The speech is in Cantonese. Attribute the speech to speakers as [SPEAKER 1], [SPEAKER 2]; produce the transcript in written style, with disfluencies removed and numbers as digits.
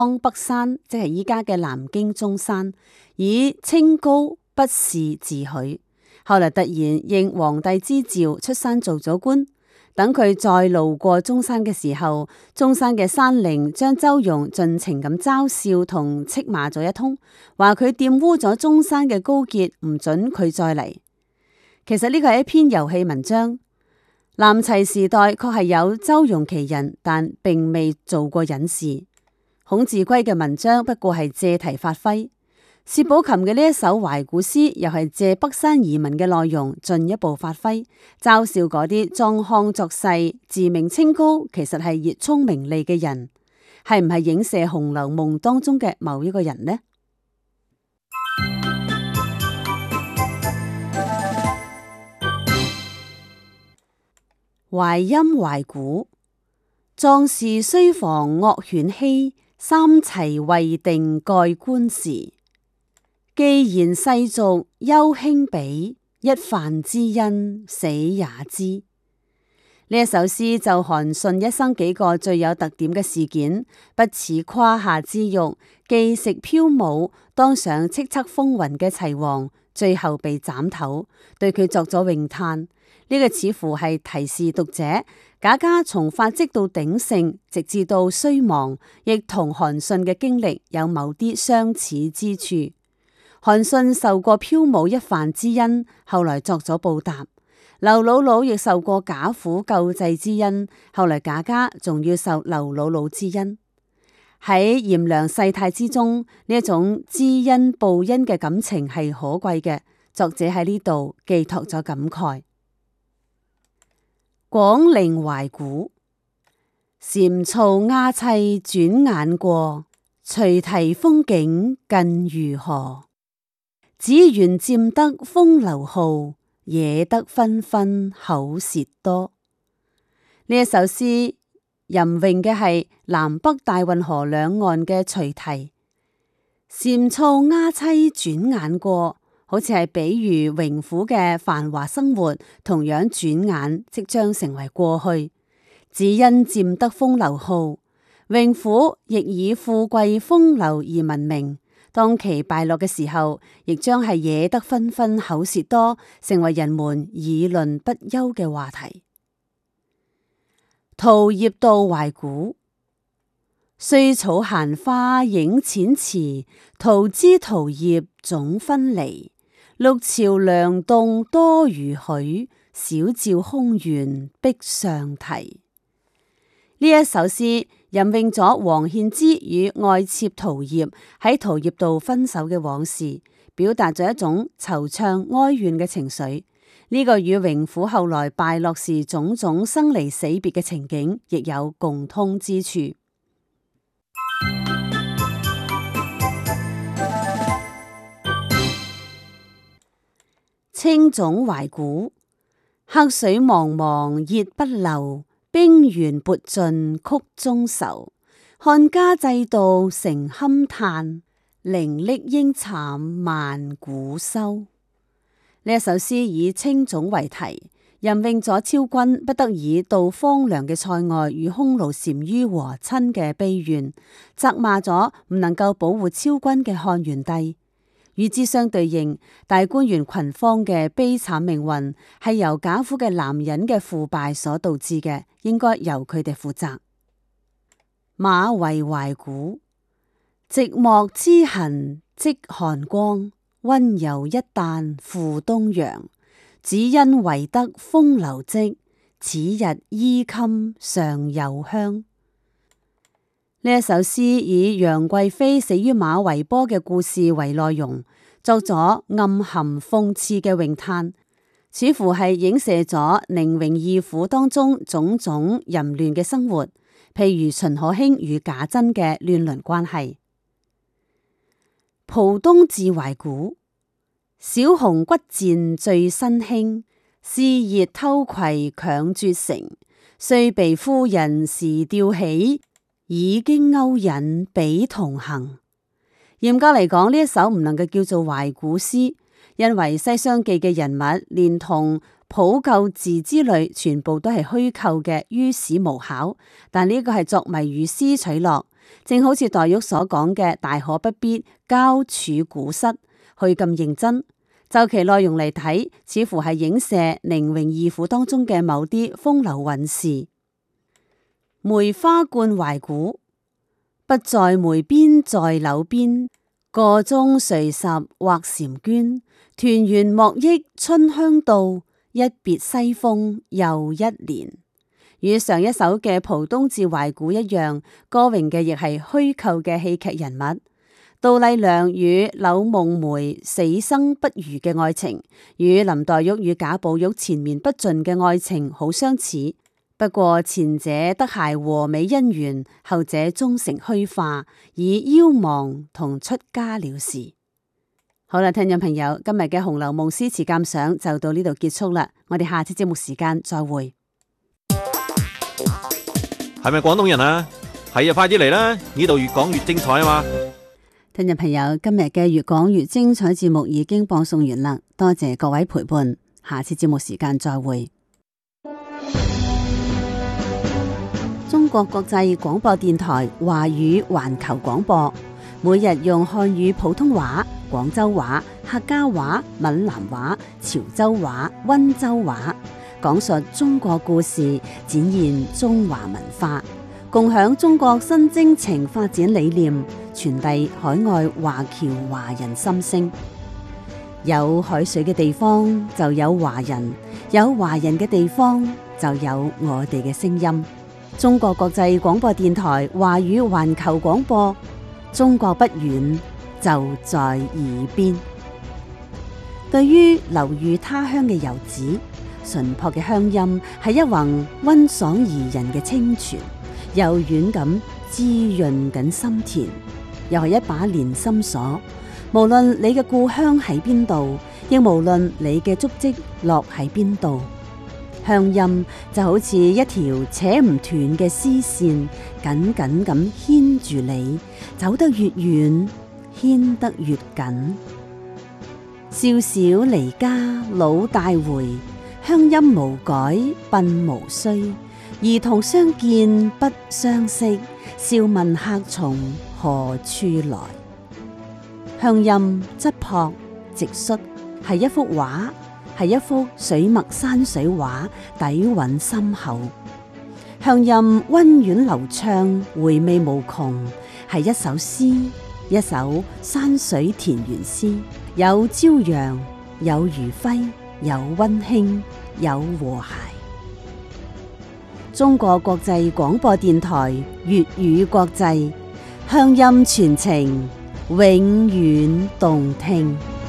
[SPEAKER 1] 北山，即係依家嘅南京中山，以清高不仕自詡。後來突然應皇帝之召出山做咗官。等佢再路過中山嘅時候，中山嘅山嶺將周融盡情咁嘲笑同斥罵咗一通，話佢玷污咗中山嘅高潔，唔准佢再嚟。其實呢個係一篇遊戲文章。南齊時代確係有周融其人，但並未做過隱士。孔稚圭嘅文章不過係借題發揮。薛寶琴嘅呢一首懷古詩，又係借北山移民嘅內容進一步發揮，嘲笑嗰啲裝腔作勢、自命清高，其實係熱衷名利嘅人，係唔係影射《紅樓夢》當中嘅某一個人呢？淮陰懷古，壯士須防惡犬欺，三齊未定蓋棺時。既然世俗憂輕鄙，一飯之恩死也知。呢一首詩就韓信一生幾個最有特點嘅事件，不似胯下之辱，既食飄舞，當上叱咤風雲嘅齊王，最後被斬頭，對佢作咗詠嘆。呢個似乎係提示讀者，賈家從發跡到鼎盛，直至到衰亡，亦同韓信嘅經歷有某啲相似之處。韓信受過飄舞一飯之恩，後來作咗報答；劉姥姥亦受過賈府救濟之恩，後來賈家仲要受劉姥姥之恩。喺炎涼世態之中，呢一種知恩報恩嘅感情係可貴嘅。作者喺呢度寄託咗感慨。廣陵懷古，蟬噪鴉棲轉眼過，隨堤風景近如何？只緣佔得風流好，惹得紛紛口舌多。呢一首詩吟詠嘅係南北大運河兩岸嘅隨堤，蟬噪鴉棲轉眼過，好似係比喻榮府嘅繁華生活，同樣轉眼即將成為過去。只因佔得風流好，榮府亦以富貴風流而聞名。當其敗落嘅時候，亦將係惹得紛紛口舌多，成為人們議論不休嘅話題。桃葉道懷古，歲草閒花影淺池，桃枝桃葉總分離。六朝梁棟多如許，小照空園壁上題。呢一首詩吟詠咗王獻之與愛妾桃葉喺桃葉道分手嘅往事，表達咗一種惆悵哀怨嘅情緒。呢個與榮府後來敗落時種種生離死別嘅情景，亦有共通之處。青冢懷古，黑水茫茫熱不流，冰原撥盡曲中愁。漢家制度成堪嘆，伶俐應慘萬古收。呢一首詩以青冢為題，吟詠咗昭君不得已到荒涼嘅塞外與匈奴單于和親嘅悲怨，責罵咗唔能夠保護昭君嘅漢元帝。與之相對應，大觀園群芳嘅悲慘命運係由賈府嘅男人嘅腐敗所導致嘅，應該由佢哋負責。馬嵬懷古，寂寞之痕跡寒光，溫柔一旦付東陽。只因唯得風流跡，此日衣襟尚有香。呢一首詩以楊貴妃死於馬嵬坡嘅故事為內容，作咗暗含諷刺嘅詠嘆，似乎係影射咗寧榮二府當中種種淫亂嘅生活，譬如秦可卿與賈珍嘅亂倫關係。蒲東志懷古，小紅骨賤醉新興，肆熱偷窺強絕城。雖被夫人時吊起，已經勾引比同行。嚴格嚟講，呢一首唔能夠叫做懷古詩，因為西廂記嘅人物連同普救寺之類，全部都係虛構嘅，於史無考。但呢個係作謎語詩取樂， 正好似黛玉所講嘅，大可不必交處古室，去咁認真。就其內容嚟睇，似乎係影射寧榮二府當中嘅某啲風流韻事。梅花灌懷古，不在梅邊在柳邊，個中垂拾或嬋娟。團圓莫憶春香到，一別西風又一年。與上一首嘅蒲冬至懷古一樣，歌詠嘅亦係虛構嘅戲劇人物。杜麗娘與柳夢梅死生不渝嘅愛情，與林黛玉與賈寶玉纏綿不盡嘅愛情好相似。不過前者得諧和美姻緣，後者終成虛化，以夭亡同出家了事。好啦，聽眾朋友，今日嘅《紅樓夢》詩詞鑑賞就到呢度結束啦。我哋下次節目時間再會。
[SPEAKER 2] 係咪廣東人啊？係啊，快啲嚟啦！呢度越講越精彩啊嘛！
[SPEAKER 1] 聽眾朋友，今日嘅越講越精彩節目已經播送完啦，多謝各位陪伴，下次節目時間再會。中國國際廣播電台華語環球廣播，每日用漢語普通話、廣州話、客家話、閩南話、潮州話、溫州話講述中國故事，展現中華文化，共享中國新征程發展理念，傳遞海外華僑華人心聲。有海水嘅地方就有華人，有華人嘅地方就有我哋嘅聲音。中國國際廣播電台華語環球廣播，中國不遠，就在耳邊。對於流寓他鄉嘅遊子，淳樸嘅鄉音係一泓溫爽宜人嘅清泉，柔軟咁滋潤緊心田，又係一把連心鎖。無論你嘅故鄉喺邊度，亦無論你嘅足跡落喺邊度，鄉音就好似一條扯唔斷嘅絲線，緊緊咁牽住你，走得越遠，牽得越緊。少小離家老大回，鄉音無改鬢無須。兒童相見不相識，笑問客從何處來。鄉音質樸直率，係一幅畫，係一幅水墨山水畫，底蘊深厚。鄉音溫婉流暢，回味無窮，係一首詩，一首山水田園詩，有朝陽，有餘暉，有溫馨，有和諧。中國國際廣播電台粵語國際，鄉音傳情，永遠動聽。